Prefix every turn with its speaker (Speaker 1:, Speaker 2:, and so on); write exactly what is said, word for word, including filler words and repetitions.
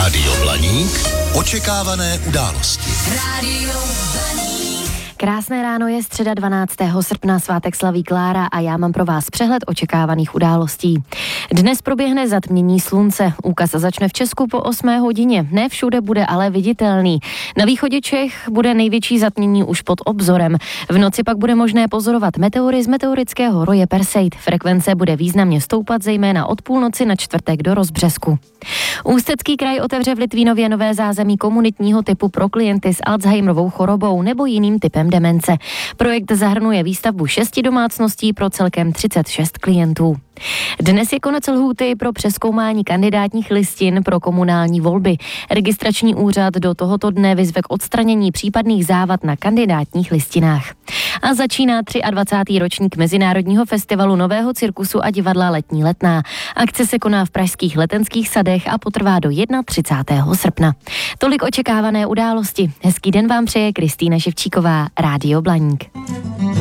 Speaker 1: Rádio Blaník. Očekávané události.
Speaker 2: Rádio Blaník.
Speaker 3: Krásné ráno, je středa dvanáctého srpna, svátek slaví Klára a já mám pro vás přehled očekávaných událostí. Dnes proběhne zatmění slunce. Úkaz začne v Česku po osmé hodině. Ne všude bude ale viditelný. Na východě Čech bude největší zatmění už pod obzorem. V noci pak bude možné pozorovat meteory z meteorického roje Perseid. Frekvence bude významně stoupat, zejména od půlnoci na čtvrtek do rozbřesku. Ústecký kraj otevře v Litvínově nové zázemí komunitního typu pro klienty s Alzheimerovou chorobou nebo jiným typem demence. Projekt zahrnuje výstavbu šesti domácností pro celkem třicet šest klientů. Dnes je konec lhůty pro přezkoumání kandidátních listin pro komunální volby. Registrační úřad do tohoto dne vyzve k odstranění případných závad na kandidátních listinách. A začíná dvacátý třetí ročník Mezinárodního festivalu nového cirkusu a divadla Letní letná. Akce se koná v pražských Letenských sadech a potrvá do třicátého prvního srpna. Tolik očekávané události. Hezký den vám přeje Kristýna Ševčíková, Rádio Blaník.